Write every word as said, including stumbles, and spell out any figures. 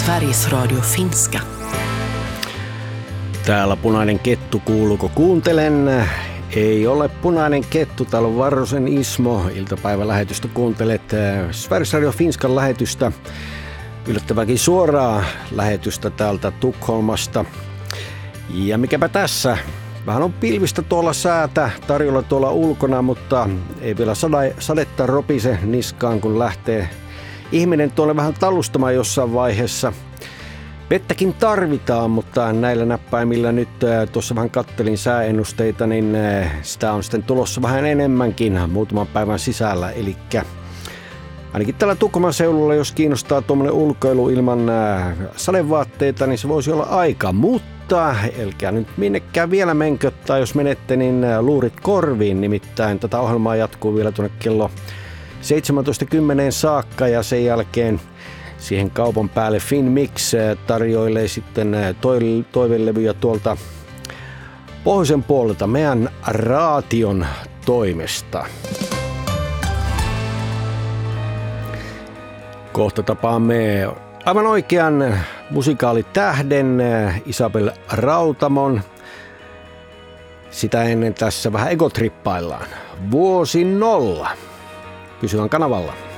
Sveriges Radio Finska. Täällä Punainen Kettu, kuuluuko kuuntelen? Ei ole Punainen Kettu, täällä on Varrosen Ismo. Iltapäivälähetystä kuuntelet Sveriges Radio Finskan lähetystä. Yllättävänkin suoraa lähetystä täältä Tukholmasta. Ja mikäpä tässä? Vähän on pilvistä tuolla säätä tarjolla tuolla ulkona, mutta ei vielä sade, sadetta ropise niskaan, kun lähtee ihminen tuolle vähän talustamaan jossain vaiheessa. Vettäkin tarvitaan, mutta näillä näppäimillä nyt tuossa vähän kattelin sääennusteita, niin sitä on sitten tulossa vähän enemmänkin muutaman päivän sisällä. Eli ainakin tällä Tukholman seudulla, jos kiinnostaa tuommoinen ulkoilu ilman sadevaatteita, niin se voisi olla aika. Mutta elkää nyt minnekään vielä menkö, tai jos menette, niin luurit korviin. Nimittäin tätä ohjelmaa jatkuu vielä tuonne kello seitsemäntoista kymmenen saakka ja sen jälkeen siihen kaupan päälle Finmix tarjoilee sitten toivelevyjä tuolta pohjoisen puolelta meidän raation toimesta. Kohta tapaamme aivan oikean musikaalitähden Isabel Rautamon. Sitä ennen tässä vähän egotrippaillaan. Vuosi nolla. Pysyvän kanavalla.